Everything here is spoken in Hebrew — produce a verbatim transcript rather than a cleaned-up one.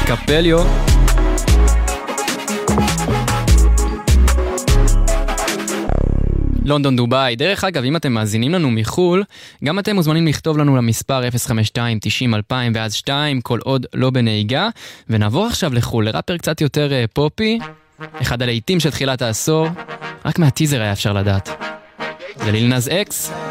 קפליו. לונדון דובאי. דרך אגב, אם אתם מאזינים לנו מחול, גם אתם מוזמנים לכתוב לנו למספר אפס חמש שתיים תשעים אלפיים ואז שתיים, כל עוד לא בנהיגה. ונעבור עכשיו לחול, לראפר קצת יותר uh, פופי, אחד הלהיטים של תחילת העשור, רק מהטיזר היה אפשר לדעת. זה ליל נאז אקס,